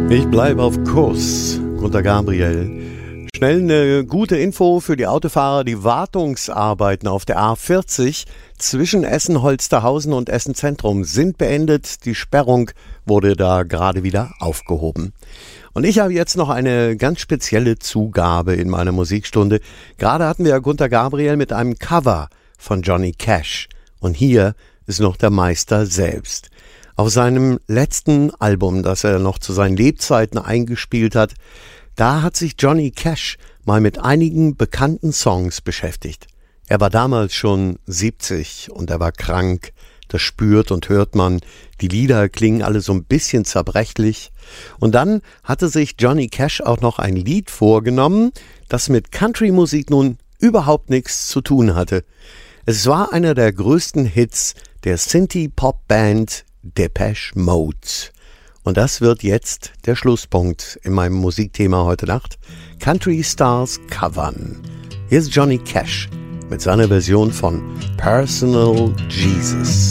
Ich bleibe auf Kurs, Gunter Gabriel. Schnell eine gute Info für die Autofahrer. Die Wartungsarbeiten auf der A40 zwischen Essen-Holsterhausen und Essen-Zentrum sind beendet. Die Sperrung wurde da gerade wieder aufgehoben. Und ich habe jetzt noch eine ganz spezielle Zugabe in meiner Musikstunde. Gerade hatten wir Gunter Gabriel mit einem Cover von Johnny Cash. Und hier ist noch der Meister selbst. Auf seinem letzten Album, das er noch zu seinen Lebzeiten eingespielt hat, da hat sich Johnny Cash mal mit einigen bekannten Songs beschäftigt. Er war damals schon 70 und er war krank. Das spürt und hört man. Die Lieder klingen alle so ein bisschen zerbrechlich. Und dann hatte sich Johnny Cash auch noch ein Lied vorgenommen, das mit Country-Musik nun überhaupt nichts zu tun hatte. Es war einer der größten Hits der Synthie-Pop-Band Depeche Mode. Und das wird jetzt der Schlusspunkt in meinem Musikthema heute Nacht. Country Stars covern. Hier ist Johnny Cash mit seiner Version von Personal Jesus.